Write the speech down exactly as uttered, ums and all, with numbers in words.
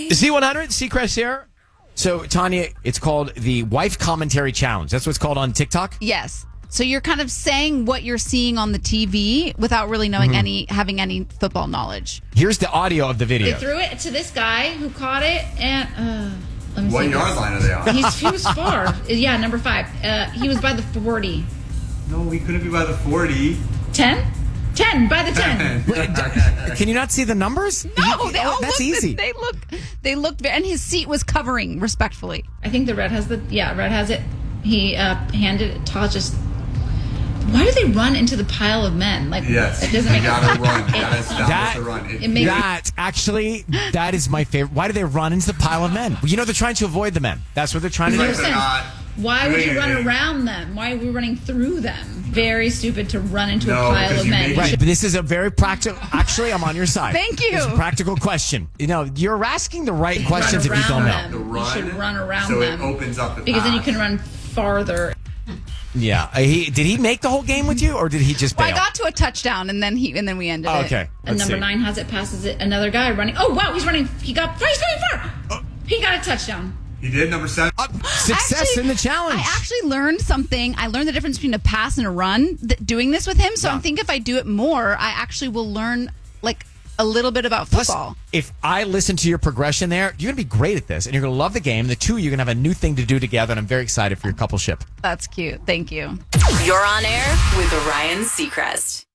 Z one hundred, Seacrest here. So, Tanya, it's called the Wife Commentary Challenge. That's what it's called on TikTok? Yes. So you're kind of saying what you're seeing on the T V without really knowing Mm-hmm. any, having any football knowledge. Here's the audio of the video. They threw it to this guy who caught it, and uh, let me What see yard this. line are they on? He's, he was far. Yeah, number five. Uh, he was by the forty. No, we couldn't be by the forty. ten? ten, by the ten. Can you not see the numbers? No, they Oh, all that's look, easy. They look, they looked, and his seat was covering, respectfully. I think the red has the, yeah, red has it. He uh, handed it, Todd just, why do they run into the pile of men? Like, Yes, it doesn't you make gotta it, run. You gotta establish That- the run. It, it makes- That, actually, that is my favorite. Why do they run into the pile of men? You know, they're trying to avoid the men. That's what they're trying to Like do. they're sense. not Why would doing you run anything. around them? Why are we running through them? Very stupid to run into No, a pile because of you men. make- You Right, should- but this is a very practical. Actually, I'm on your side. Thank you. It's a practical question. You know, you're asking the right run questions if you don't around know. them. the You run. should run around so them. it opens up the Because then you path. can run farther. Yeah, Uh, he did he make the whole game with you, or did he just bail? Well, I got to a touchdown, and then he, and then we ended Oh, it. okay, And let's number see. nine has it, passes it. Another guy running. Oh, wow, he's running. He got, he's running far. Oh. He got a touchdown. He did number seven. Uh, success Actually, in the challenge. I actually learned something. I learned the difference between a pass and a run th- doing this with him. So Yeah. I think if I do it more, I actually will learn like a little bit about Plus, football. if I listen to your progression there, you're going to be great at this, and you're going to love the game. The two of you are going to have a new thing to do together, and I'm very excited for your coupleship. That's cute. Thank you. You're on air with Ryan Seacrest.